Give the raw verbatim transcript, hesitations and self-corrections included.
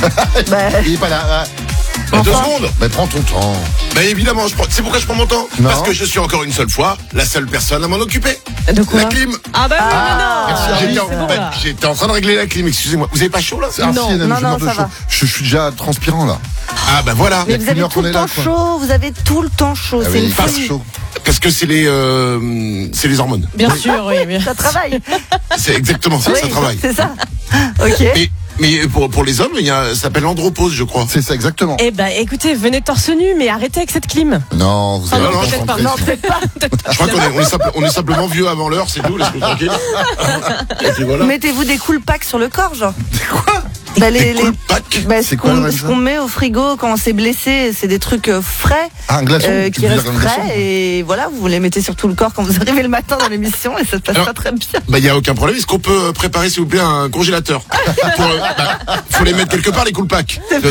Bah, Il est pas là. Ah. Bah, Enfin. Deux secondes. Mais prends ton temps. Bah évidemment, je prends... c'est pourquoi je prends mon temps. Non. Parce que je suis encore une seule fois la seule personne à m'en occuper. De quoi? La clim. Ah bah oui, Ah, mais non. J'étais en... c'est bon, bah, là. j'étais en train de régler la clim, excusez-moi. Vous avez pas chaud là? Ah, Non. si, Hélène, Non, je non, meurs de ça chaud. va. Je, je suis déjà transpirant là. Ah bah voilà. mais y a vous qu'une avez heure tout qu'on le est là, temps quoi. chaud, vous avez tout le temps chaud, Ah c'est oui, une pas folie. chaud. Parce que c'est les euh... c'est les hormones. Bien sûr, oui. bien- Ça travaille. C'est exactement ça, ça Oui, travaille. C'est ça. Ok. Mais, mais pour, pour les hommes, il y a, ça s'appelle l'andropause, je crois. C'est ça, exactement. Eh ben, écoutez, venez torse nu, mais arrêtez avec cette clim. Non, vous Ah allez non, vous peut-être pas. concentrer. Non, peut-être pas. Je crois qu'on est, on est, simple- on est simplement vieux avant l'heure, c'est tout, laisse-nous tranquille. Et puis voilà. Mettez-vous des cool packs sur le corps, genre. Quoi Bah, les, Des les- cool packs. bah, C'est ce quoi, qu'on Lorenza ce qu'on met au frigo quand on s'est blessé, c'est des trucs euh, frais, Ah, un glaçon euh, Tu qui veux dire restent un glaçon frais, et voilà, vous les mettez sur tout le corps quand vous arrivez le matin dans l'émission, et ça se passe Alors- pas très bien. Bah, il y a aucun problème. Est-ce qu'on peut préparer, s'il vous plaît, un congélateur? Pour, euh, bah, faut les mettre quelque part, les cool packs.